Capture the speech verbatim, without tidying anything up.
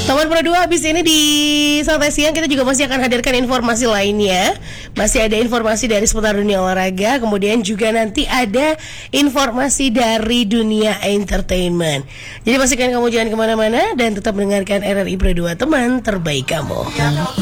Teman Pro dua, habis ini di Santai Siang kita juga masih akan hadirkan informasi lainnya. Masih ada informasi dari seputar dunia olahraga, kemudian juga nanti ada informasi dari dunia entertainment. Jadi pastikan kamu jangan kemana-mana dan tetap mendengarkan R R I Pro dua, teman terbaik kamu.